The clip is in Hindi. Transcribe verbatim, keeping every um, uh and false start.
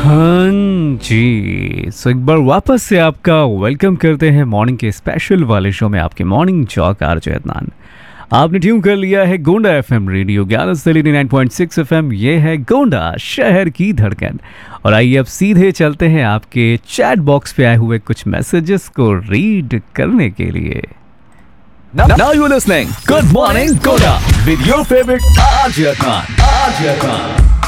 हाँ जी, सो एक बार वापस से आपका वेलकम करते हैं मॉर्निंग के स्पेशल वाले शो में, आपके मॉर्निंग चौक आरजे अदनान। आपने ट्यून कर लिया है गोंडा एफएम रेडियो ग्यारह सौ नवासी पॉइंट छह एफएम। ये है गोंडा शहर की धड़कन। और आइए अब सीधे चलते हैं आपके चैट बॉक्स पे आए हुए कुछ मैसेजेस को रीड करने के लिए। Now, now you're listening. Good morning, Goda, with your favorite R J Khan. R J Khan.